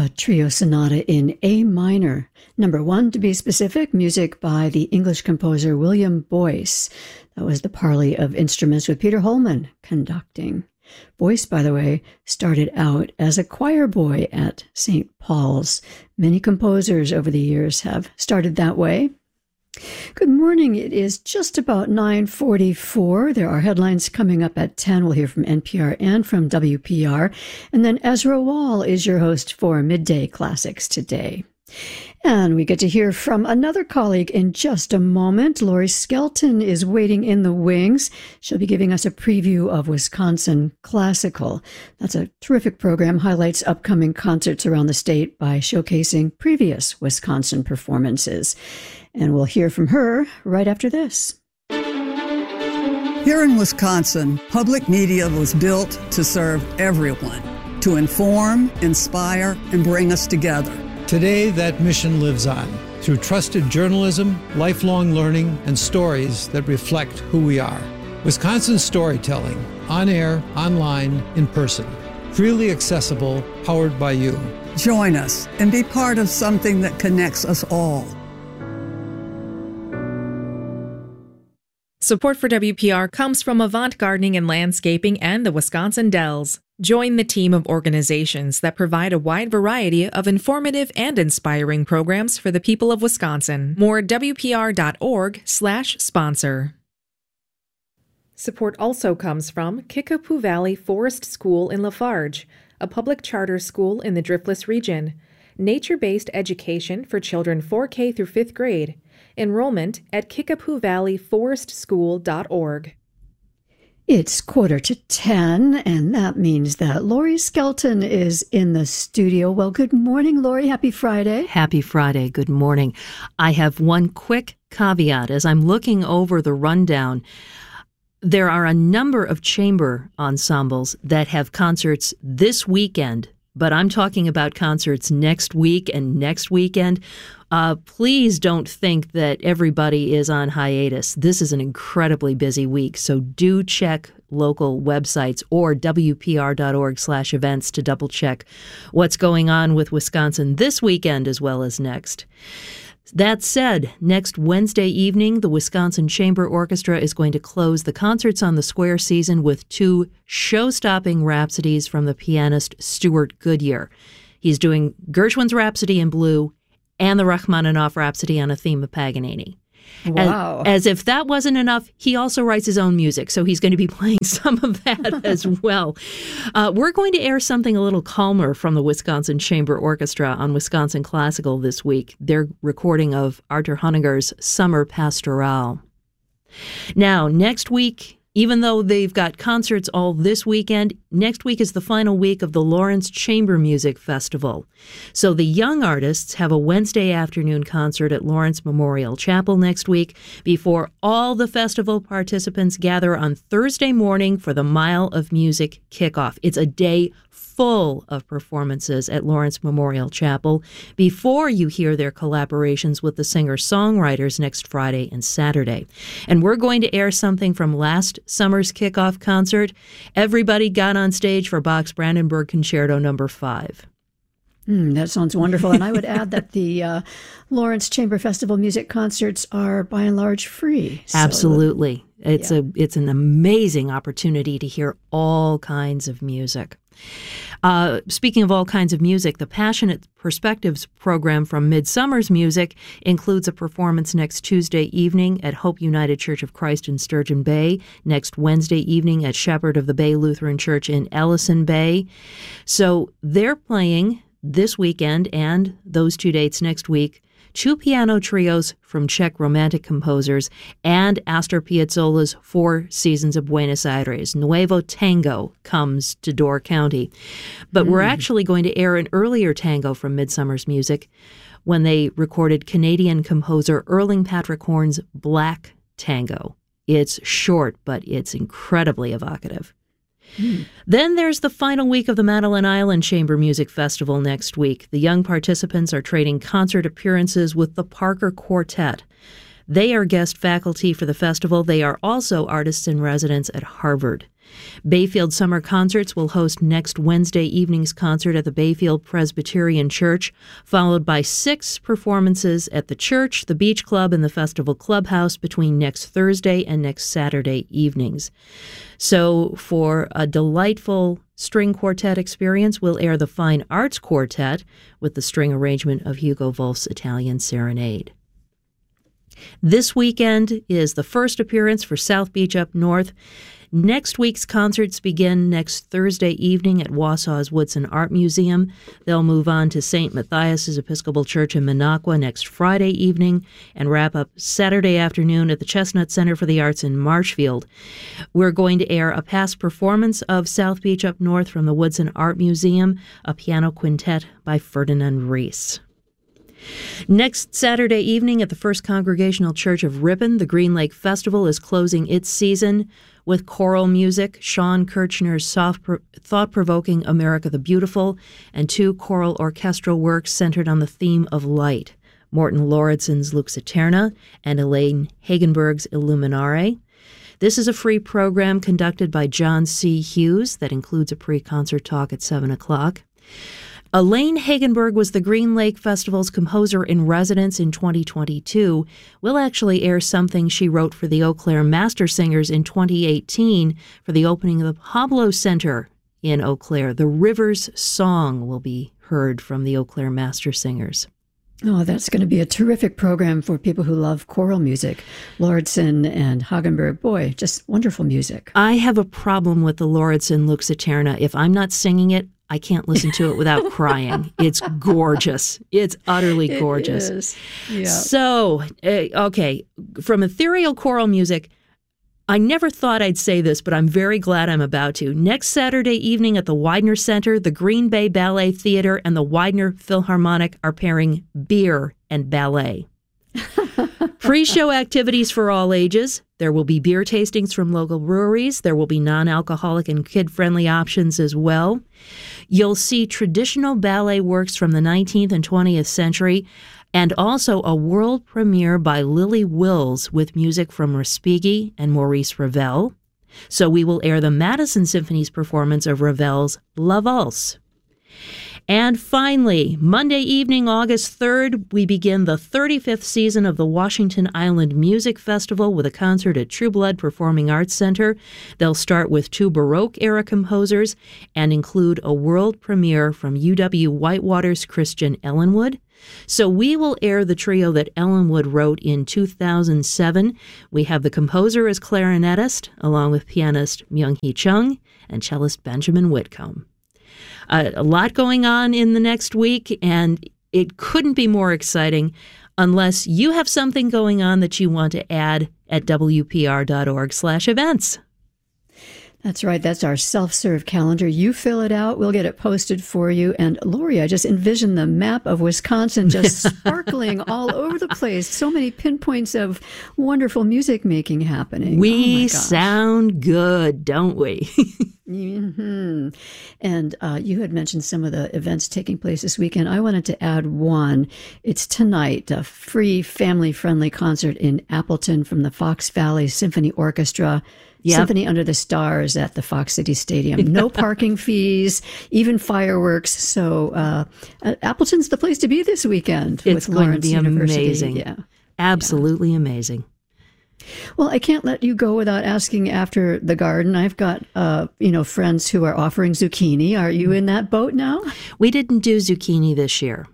a trio sonata in A minor. Number 1, to be specific, music by the English composer William Boyce. That was the parley of instruments with Peter Holman conducting. Boyce, by the way, started out as a choir boy at St. Paul's. Many composers over the years have started that way. Good morning. It is just about 9:44. There are headlines coming up at 10. We'll hear from NPR and from WPR. And then Ezra Wall is your host for Midday Classics today. And we get to hear from another colleague in just a moment. Lori Skelton is waiting in the wings. She'll be giving us a preview of Wisconsin Classical. That's a terrific program, highlights upcoming concerts around the state by showcasing previous Wisconsin performances. And we'll hear from her right after this. Here in Wisconsin, public media was built to serve everyone, to inform, inspire, and bring us together. Today, that mission lives on through trusted journalism, lifelong learning, and stories that reflect who we are. Wisconsin storytelling, on air, online, in person. Freely accessible, powered by you. Join us and be part of something that connects us all. Support for WPR comes from Avant Gardening and Landscaping and the Wisconsin Dells. Join the team of organizations that provide a wide variety of informative and inspiring programs for the people of Wisconsin. More at WPR.org/sponsor. Support also comes from Kickapoo Valley Forest School in Lafarge, a public charter school in the Driftless region. Nature-based education for children 4K through 5th grade. Enrollment at KickapooValleyForestSchool.org. It's 9:45, and that means that Lori Skelton is in the studio. Well, good morning, Lori. Happy Friday. Happy Friday. Good morning. I have one quick caveat. As I'm looking over the rundown, there are a number of chamber ensembles that have concerts this weekend, but I'm talking about concerts next week and next weekend. Please don't think that everybody is on hiatus. This is an incredibly busy week, so do check local websites or WPR.org/events to double check what's going on with Wisconsin this weekend as well as next. That said, next Wednesday evening, the Wisconsin Chamber Orchestra is going to close the Concerts on the Square season with 2 show-stopping rhapsodies from the pianist Stuart Goodyear. He's doing Gershwin's Rhapsody in Blue and the Rachmaninoff Rhapsody on a theme of Paganini. Wow. As if that wasn't enough, he also writes his own music, so he's going to be playing some of that as well. We're going to air something a little calmer from the Wisconsin Chamber Orchestra on Wisconsin Classical this week. Their recording of Arthur Honegger's Summer Pastoral. Now, next week, even though they've got concerts all this weekend, next week is the final week of the Lawrence Chamber Music Festival. So the young artists have a Wednesday afternoon concert at Lawrence Memorial Chapel next week before all the festival participants gather on Thursday morning for the Mile of Music kickoff. It's a day full of performances at Lawrence Memorial Chapel before you hear their collaborations with the singer-songwriters next Friday and Saturday. And we're going to air something from last summer's kickoff concert. Everybody got on stage for Bach's Brandenburg Concerto No. 5. That sounds wonderful. And I would add that the Lawrence Chamber Festival music concerts are by and large free. So, absolutely. It's an amazing opportunity to hear all kinds of music. Speaking of all kinds of music, the Passionate Perspectives program from Midsummer's Music includes a performance next Tuesday evening at Hope United Church of Christ in Sturgeon Bay, next Wednesday evening at Shepherd of the Bay Lutheran Church in Ellison Bay. So they're playing this weekend and those 2 dates next week, 2 piano trios from Czech Romantic composers and Astor Piazzolla's 4 Seasons of Buenos Aires. Nuevo Tango comes to Door County. But we're actually going to air an earlier tango from Midsummer's Music when they recorded Canadian composer Erling Patrick Horn's Black Tango. It's short, but it's incredibly evocative. Then there's the final week of the Madeline Island Chamber Music Festival next week. The young participants are trading concert appearances with the Parker Quartet. They are guest faculty for the festival. They are also artists in residence at Harvard. Bayfield Summer Concerts will host next Wednesday evening's concert at the Bayfield Presbyterian Church, followed by 6 performances at the church, the Beach Club, and the Festival Clubhouse between next Thursday and next Saturday evenings. So for a delightful string quartet experience, we'll air the Fine Arts Quartet with the string arrangement of Hugo Wolf's Italian Serenade. This weekend is the first appearance for South Beach Up North. Next week's concerts begin next Thursday evening at Wausau's Woodson Art Museum. They'll move on to St. Matthias's Episcopal Church in Minocqua next Friday evening and wrap up Saturday afternoon at the Chestnut Center for the Arts in Marshfield. We're going to air a past performance of South Beach Up North from the Woodson Art Museum, a piano quintet by Ferdinand Ries. Next Saturday evening at the First Congregational Church of Ripon, the Green Lake Festival is closing its season with choral music, Sean Kirchner's thought-provoking America the Beautiful, and 2 choral orchestral works centered on the theme of light, Morton Lauridsen's Lux Aeterna and Elaine Hagenberg's Illuminare. This is a free program conducted by John C. Hughes that includes a pre-concert talk at 7 o'clock. Elaine Hagenberg was the Green Lake Festival's composer-in-residence in 2022. We'll actually air something she wrote for the Eau Claire Master Singers in 2018 for the opening of the Pablo Center in Eau Claire. The Rivers Song will be heard from the Eau Claire Master Singers. Oh, that's going to be a terrific program for people who love choral music. Lauridsen and Hagenberg, boy, just wonderful music. I have a problem with the Lauridsen Lux Aeterna. If I'm not singing it, I can't listen to it without crying. It's gorgeous. It's utterly gorgeous. It is. Yeah. So, okay, from ethereal choral music, I never thought I'd say this, but I'm very glad I'm about to. Next Saturday evening at the Widener Center, the Green Bay Ballet Theater and the Widener Philharmonic are pairing beer and ballet. Pre-show activities for all ages. There will be beer tastings from local breweries. There will be non-alcoholic and kid-friendly options as well. You'll see traditional ballet works from the 19th and 20th century, and also a world premiere by Lily Wills with music from Respighi and Maurice Ravel. So we will air the Madison Symphony's performance of Ravel's La Valse. And finally, Monday evening, August 3rd, we begin the 35th season of the Washington Island Music Festival with a concert at True Blood Performing Arts Center. They'll start with 2 Baroque-era composers and include a world premiere from UW Whitewater's Christian Ellenwood. So we will air the trio that Ellenwood wrote in 2007. We have the composer as clarinetist, along with pianist Myung-Hee Chung and cellist Benjamin Whitcomb. A lot going on in the next week, and it couldn't be more exciting unless you have something going on that you want to add at wpr.org/events. That's right. That's our self-serve calendar. You fill it out. We'll get it posted for you. And Lori, I just envision the map of Wisconsin just sparkling all over the place. So many pinpoints of wonderful music making happening. We sound good, don't we? Mm-hmm. And you had mentioned some of the events taking place this weekend. I wanted to add one. It's tonight, a free family-friendly concert in Appleton from the Fox Valley Symphony Orchestra. Yep. Symphony Under the Stars at the Fox City Stadium. No parking fees, even fireworks. So Appleton's the place to be this weekend. It's with going Lawrence to be University. Amazing. Yeah. Absolutely amazing. Well, I can't let you go without asking after the garden. I've got, friends who are offering zucchini. Are you in that boat now? We didn't do zucchini this year.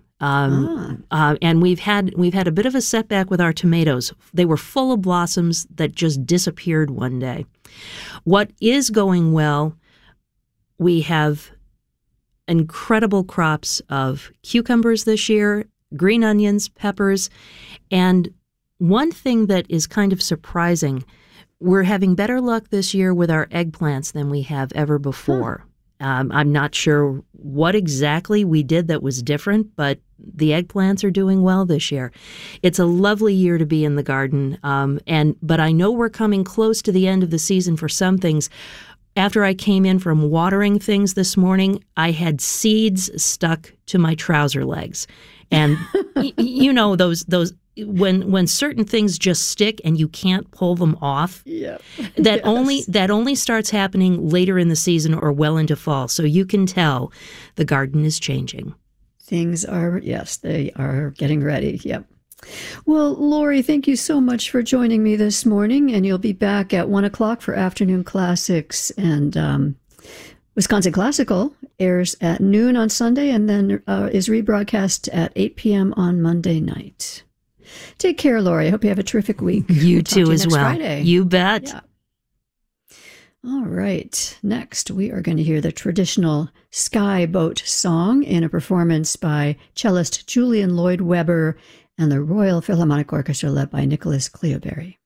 And we've had a bit of a setback with our tomatoes. They were full of blossoms that just disappeared one day. What is going well, we have incredible crops of cucumbers this year, green onions, peppers, and one thing that is kind of surprising, we're having better luck this year with our eggplants than we have ever before. I'm not sure what exactly we did that was different, but the eggplants are doing well this year. It's a lovely year to be in the garden, but I know we're coming close to the end of the season for some things. After I came in from watering things this morning, I had seeds stuck to my trouser legs. And, those when certain things just stick and you can't pull them off, that only starts happening later in the season or well into fall. So you can tell the garden is changing. Things are, yes, they are getting ready. Yep. Well, Lori, thank you so much for joining me this morning, and you'll be back at 1 o'clock for Afternoon Classics, and Wisconsin Classical airs at noon on Sunday and then is rebroadcast at 8 p.m. on Monday night. Take care, Lori. I hope you have a terrific week. You too as well. Friday. You bet. Yeah. All right. Next, we are going to hear the traditional Sky Boat song in a performance by cellist Julian Lloyd Webber and the Royal Philharmonic Orchestra led by Nicholas Cleoberry.